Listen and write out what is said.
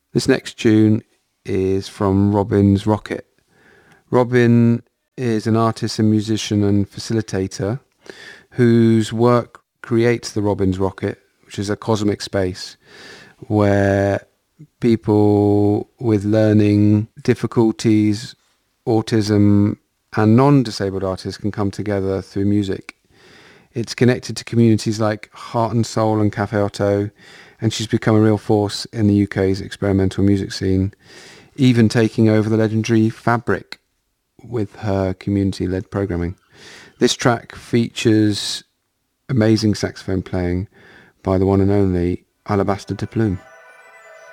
This next tune is from Robin's Rocket. Robin is an artist and musician and facilitator whose work creates the Robin's Rocket, which is a cosmic space where people with learning difficulties, autism, and non-disabled artists can come together through music. It's connected to communities like Heart and Soul and Cafe Otto, and she's become a real force in the UK's experimental music scene, even taking over the legendary Fabric with her community-led programming. This track features amazing saxophone playing by the one and only Alabaster de Plume.